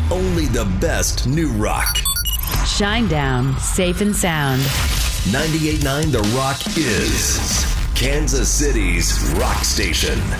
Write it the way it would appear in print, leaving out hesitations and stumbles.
only the best new rock. Shinedown, Safe and Sound. 98.9 The Rock is Kansas City's rock station.